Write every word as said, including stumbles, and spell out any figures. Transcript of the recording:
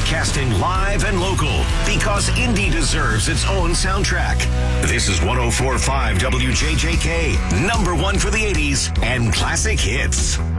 Broadcasting live and local because indie deserves its own soundtrack. This is one oh four point five W J J K, number one for the eighties and classic hits.